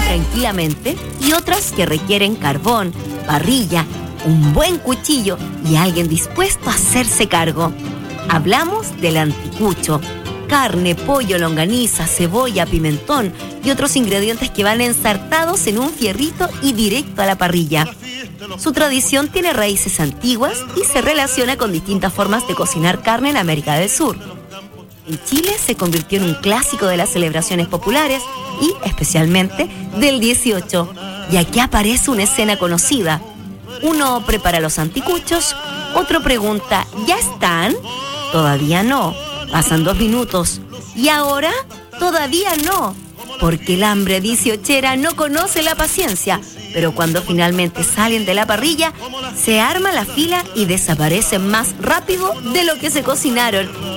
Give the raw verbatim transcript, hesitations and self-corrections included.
tranquilamente y otras que requieren carbón, parrilla, un buen cuchillo y alguien dispuesto a hacerse cargo. Hablamos del anticucho. Carne, pollo, longaniza, cebolla, pimentón y otros ingredientes que van ensartados en un fierrito y directo a la parrilla. Su tradición tiene raíces antiguas y se relaciona con distintas formas de cocinar carne en América del Sur. En Chile se convirtió en un clásico de las celebraciones populares y especialmente del dieciocho. Y aquí aparece una escena conocida. Uno prepara los anticuchos, otro pregunta, ¿ya están? Todavía no. Pasan dos minutos. ¿Y ahora? Todavía no. Porque el hambre dieciochera no conoce la paciencia. Pero cuando finalmente salen de la parrilla, se arma la fila y desaparecen más rápido de lo que se cocinaron.